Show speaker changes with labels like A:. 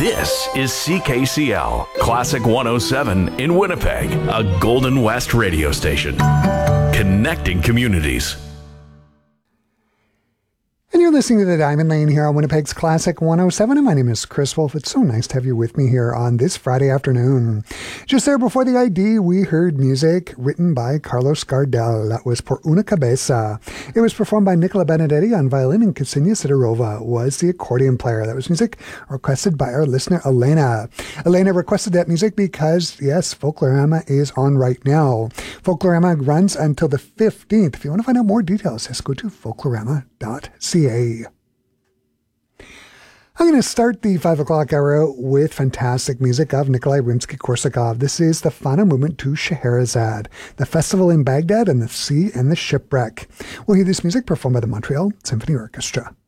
A: This is CKCL, Classic 107 in Winnipeg, a Golden West radio station. Connecting communities.
B: And you're listening to The Diamond Lane here on Winnipeg's Classic 107. And my name is Chris Wolf. It's so nice to have you with me here on this Friday afternoon. Just there before the ID, we heard music written by Carlos Gardel. That was Por Una Cabeza. It was performed by Nicola Benedetti on violin, and Ksenia Sidorova was the accordion player. That was music requested by our listener, Elena. Elena requested that music because, yes, Folklorama is on right now. Folklorama runs until the 15th. If you want to find out more details, just go to folklorama.ca. I'm going to start the 5 o'clock hour with fantastic music of Nikolai Rimsky-Korsakov. This is the final movement to Scheherazade, the festival in Baghdad and the sea and the shipwreck. We'll hear this music performed by the Montreal Symphony Orchestra.